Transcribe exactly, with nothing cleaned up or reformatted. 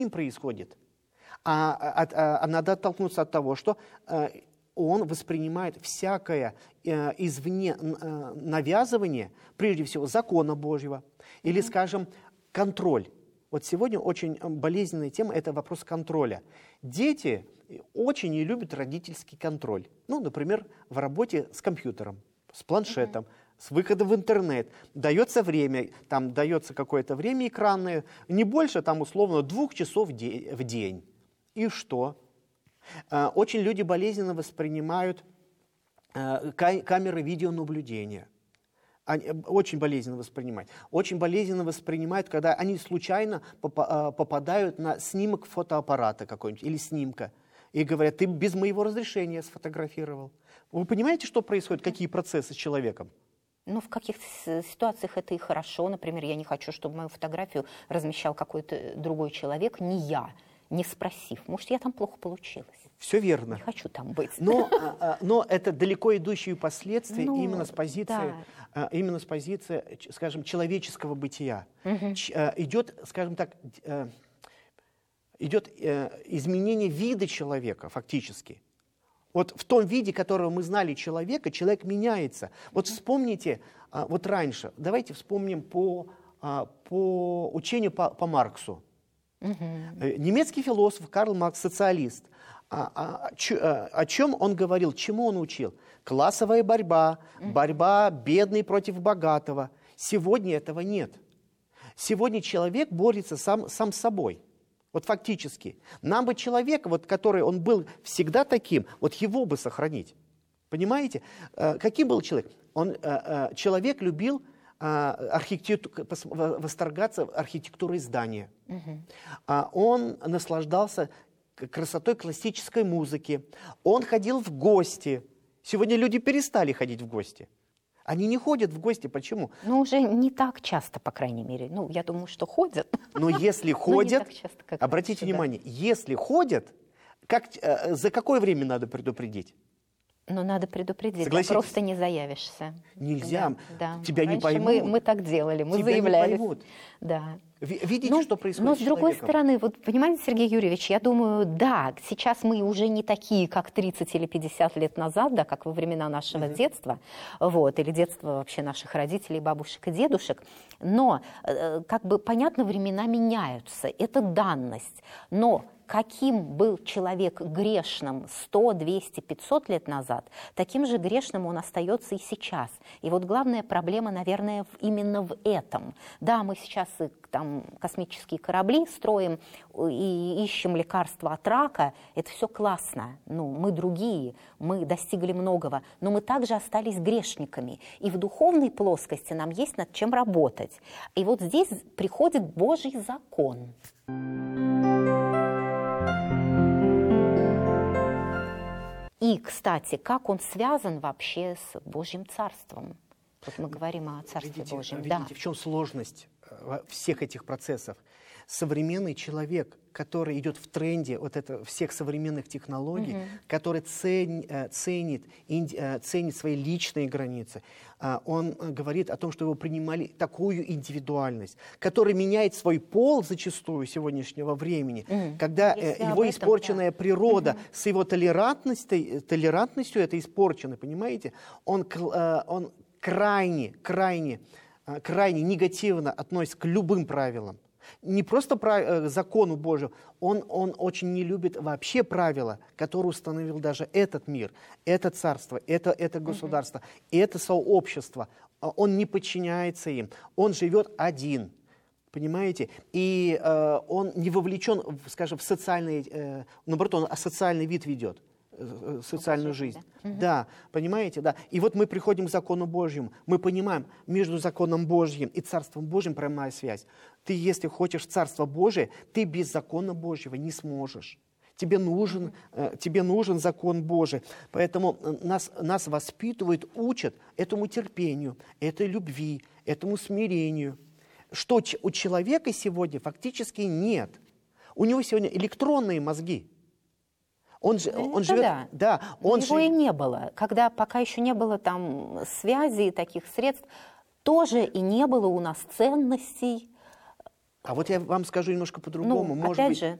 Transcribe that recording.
происходит. А, а, а, а надо оттолкнуться от того, что э, он воспринимает всякое э, извне э, навязывание, прежде всего, закона Божьего, или, скажем, контроль. Вот сегодня очень болезненная тема – это вопрос контроля. Дети очень не любят родительский контроль. Ну, например, в работе с компьютером, с планшетом, с выходом в интернет. Дается время, там дается какое-то время экранное, не больше, там, условно, двух часов в день. И что? Очень люди болезненно воспринимают камеры видеонаблюдения. Они очень болезненно воспринимают. Очень болезненно воспринимают, когда они случайно попадают на снимок фотоаппарата какой-нибудь или снимка. И говорят, ты без моего разрешения сфотографировал. Вы понимаете, что происходит, какие процессы с человеком? Ну, в каких-то ситуациях это и хорошо. Например, я не хочу, чтобы мою фотографию размещал какой-то другой человек, не я, не спросив. Может, я там плохо получилась. Все верно. Не хочу там быть. Но, но это далеко идущие последствия ну, именно, с позиции, да. именно с позиции, скажем, человеческого бытия. Угу. Идет, скажем так, идет изменение вида человека фактически. Вот в том виде, которого мы знали человека, человек меняется. Вот вспомните, вот раньше, давайте вспомним по, по учению по, по Марксу. Угу. Немецкий философ Карл Маркс, социалист. О, о, о чем он говорил, чему он учил? Классовая борьба, угу. борьба бедный против богатого. Сегодня этого нет. Сегодня человек борется сам, сам с собой. Вот фактически. Нам бы человека, вот, который он был всегда таким, вот его бы сохранить. Понимаете? Э, каким был человек? Он, э, э, человек любил э, архитекту... восторгаться архитектурой здания. Угу. Э, он наслаждался красотой классической музыки. Он ходил в гости. Сегодня люди перестали ходить в гости. Они не ходят в гости. Почему? Ну, уже не так часто, по крайней мере. Ну, я думаю, что ходят. Но если ходят, обратите внимание, если ходят, как, за какое время надо предупредить? Ну, надо предупредить, да, просто не заявишься. Нельзя, да, да. Тебя Раньше не поймут. Мы, мы так делали, мы тебя заявлялись. Не поймут. Да. Видите, ну, что происходит но с с другой человеком? стороны, вот понимаете, Сергей Юрьевич, я думаю, да, сейчас мы уже не такие, как тридцать или пятьдесят лет назад, да, как во времена нашего mm-hmm. детства, вот, или детства вообще наших родителей, бабушек и дедушек, но, э, как бы, понятно, времена меняются, это данность, но каким был человек грешным сто, двести, пятьсот лет назад, таким же грешным он остается и сейчас. И вот главная проблема, наверное, именно в этом. Да, мы сейчас и, там, космические корабли строим и ищем лекарства от рака, это все классно. Ну, мы другие, мы достигли многого, но мы также остались грешниками. И в духовной плоскости нам есть над чем работать. И вот здесь приходит Божий закон. И, кстати, как он связан вообще с Божьим Царством? Вот мы говорим о Царстве видите, Божьем. Видите, да. в чем сложность всех этих процессов? Современный человек, который идет в тренде вот это, всех современных технологий, угу. который цен, ценит, инди, ценит свои личные границы, он говорит о том, что его принимали такую индивидуальность, который меняет свой пол зачастую сегодняшнего времени, угу. когда Если его этом, испорченная да. природа угу. с его толерантностью, толерантностью это испорчено, понимаете? Он, он крайне, крайне, крайне негативно относится к любым правилам. Не просто к закону Божию, он, он очень не любит вообще правила, которые установил даже этот мир, это царство, это, это государство, mm-hmm. это сообщество. Он не подчиняется им, он живет один, понимаете? И э, он не вовлечен, скажем, в социальный, э, наоборот, он социальный вид ведет. Социальную жизнь. Да? Угу. да, понимаете, да. И вот мы приходим к закону Божьему, мы понимаем, между законом Божьим и Царством Божьим прямая связь. Ты, если хочешь Царство Божие, ты без закона Божьего не сможешь. Тебе нужен, э, тебе нужен закон Божий. Поэтому нас, нас воспитывают, учат этому терпению, этой любви, этому смирению. Что у человека сегодня фактически нет. У него сегодня электронные мозги. Он, же, ну, он живет, да, да, он его жив... и не было. Когда пока еще не было там связи и таких средств, тоже и не было у нас ценностей. А вот я вам скажу немножко по-другому. Ну, Может опять быть, же,